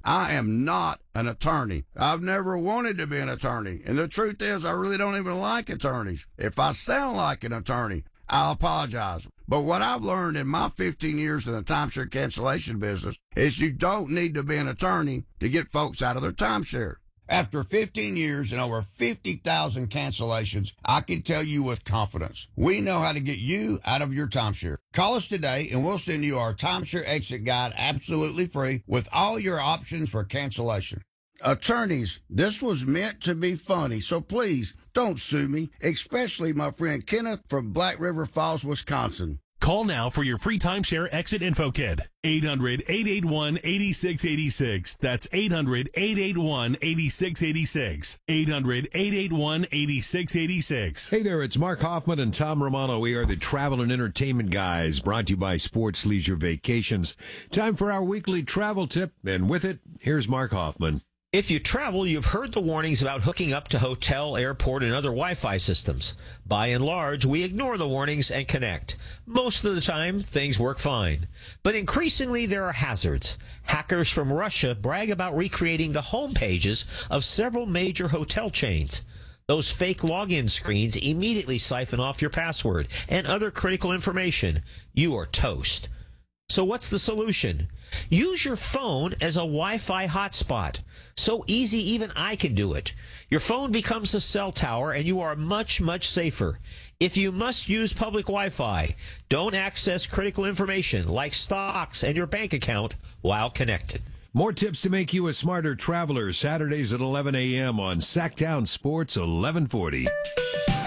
I am not an attorney. I've never wanted to be an attorney. And the truth is, I really don't even like attorneys. If I sound like an attorney, I'll apologize. But what I've learned in my 15 years in the timeshare cancellation business is you don't need to be an attorney to get folks out of their timeshare. After 15 years and over 50,000 cancellations, I can tell you with confidence, we know how to get you out of your timeshare. Call us today and we'll send you our timeshare exit guide absolutely free with all your options for cancellation. Attorneys, this was meant to be funny, so please don't sue me, especially my friend Kenneth from Black River Falls, Wisconsin. Call now for your free timeshare exit info kit. 800-881-8686. That's 800-881-8686. 800-881-8686. Hey there, it's Mark Hoffman and Tom Romano. We are the travel and entertainment guys, brought to you by Sports Leisure Vacations. Time for our weekly travel tip, and with it, here's Mark Hoffman. If you travel, you've heard the warnings about hooking up to hotel, airport, and other Wi-Fi systems. By and large, we ignore the warnings and connect. Most of the time, things work fine. But increasingly, there are hazards. Hackers from Russia brag about recreating the home pages of several major hotel chains. Those fake login screens immediately siphon off your password and other critical information. You are toast. So what's the solution? Use your phone as a Wi-Fi hotspot. So easy, even I can do it. Your phone becomes a cell tower, and you are much, much safer. If you must use public Wi-Fi, don't access critical information like stocks and your bank account while connected. More tips to make you a smarter traveler, Saturdays at 11 a.m. on Sacktown Sports 1140.